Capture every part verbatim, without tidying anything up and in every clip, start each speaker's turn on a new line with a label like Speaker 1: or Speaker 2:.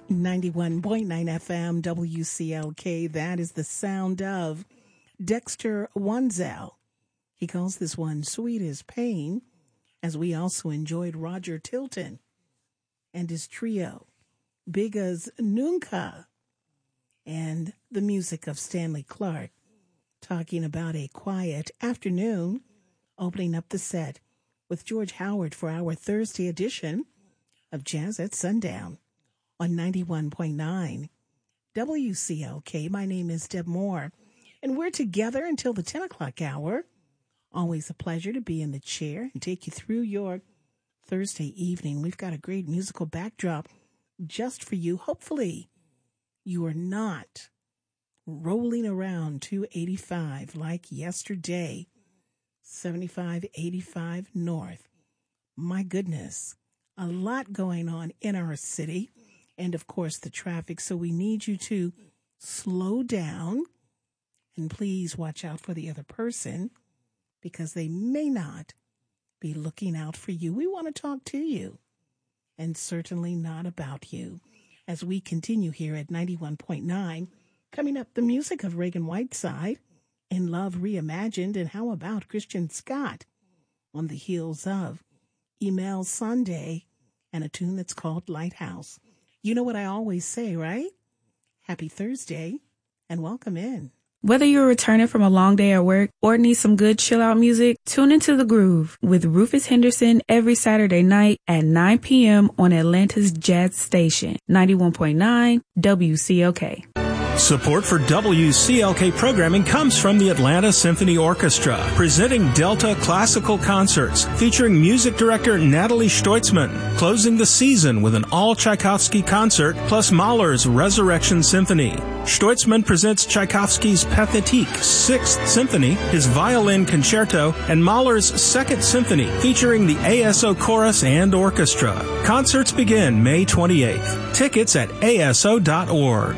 Speaker 1: ninety-one point nine F M W C L K. That is the sound of Dexter Wansel. He calls this one Sweet as Pain, as we also enjoyed Roger Tilton and his trio, Big as Nunca, and the music of Stanley Clarke, talking about a quiet afternoon, opening up the set with George Howard for our Thursday edition of Jazz at Sundown on ninety-one point nine W C L K. My name is Deb Moore, and we're together until the ten o'clock hour. Always a pleasure to be in the chair and take you through your Thursday evening. We've got a great musical backdrop just for you. Hopefully, you are not rolling around two eighty-five like yesterday, seventy-five eighty-five north. My goodness, a lot going on in our city. And, of course, the traffic. So we need you to slow down and please watch out for the other person because they may not be looking out for you. We want to talk to you and certainly not about you as we continue here at ninety-one point nine. Coming up, the music of Reagan Whiteside and Love Reimagined. And how about Christian Scott on the heels of Email Sunday and a tune that's called Lighthouse. You know what I always say, right? Happy Thursday and welcome in.
Speaker 2: Whether you're returning from a long day at work or need some good chill out music, tune into The Groove with Rufus Henderson every Saturday night at nine p.m. on Atlanta's Jazz Station, ninety-one point nine W C L K.
Speaker 3: Support for W C L K programming comes from the Atlanta Symphony Orchestra, presenting Delta Classical Concerts, featuring music director Natalie Stoitzman, closing the season with an all-Tchaikovsky concert, plus Mahler's Resurrection Symphony. Stoitzman presents Tchaikovsky's Pathétique, Sixth Symphony, his Violin Concerto, and Mahler's Second Symphony, featuring the A S O Chorus and Orchestra. Concerts begin May twenty-eighth. Tickets at A S O dot org.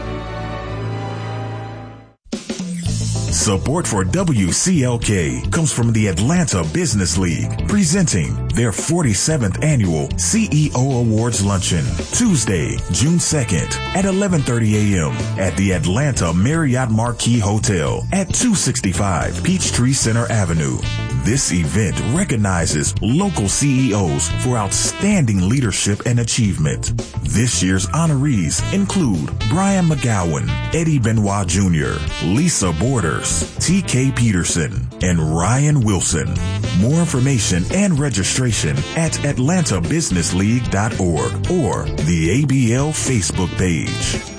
Speaker 4: Support for W C L K comes from the Atlanta Business League, presenting their forty-seventh annual C E O Awards Luncheon, Tuesday, June second at eleven thirty a.m. at the Atlanta Marriott Marquis Hotel at two sixty-five Peachtree Center Avenue. This event recognizes local C E Os for outstanding leadership and achievement. This year's honorees include Brian McGowan, Eddie Benoit Junior, Lisa Borders, T K Peterson, and Ryan Wilson. More information and registration at atlanta business league dot org or the A B L Facebook page.